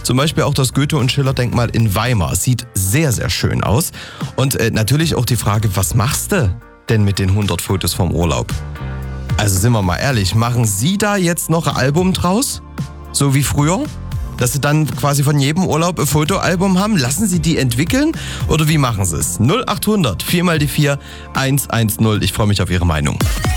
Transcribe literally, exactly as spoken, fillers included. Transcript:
Zum Beispiel auch das Goethe- und Schiller-Denkmal in Weimar. Sieht sehr, sehr schön aus. Und äh, natürlich auch die Frage, was machst du denn mit den hundert Fotos vom Urlaub? Also sind wir mal ehrlich, machen Sie da jetzt noch ein Album draus? So wie früher? Dass Sie dann quasi von jedem Urlaub ein Fotoalbum haben? Lassen Sie die entwickeln oder wie machen Sie es? null acht hundert vier mal die vier eins eins null. Ich freue mich auf Ihre Meinung.